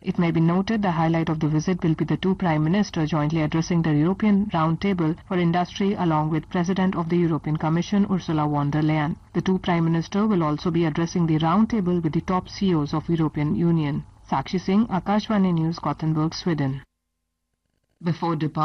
It may be noted the highlight of the visit will be the two Prime Ministers jointly addressing the European Roundtable for Industry along with President of the European Commission Ursula von der Leyen. The two Prime Ministers will also be addressing the Roundtable with the top CEOs of European Union. Sakshi Singh, Akashvani News, Gothenburg, Sweden. Before departing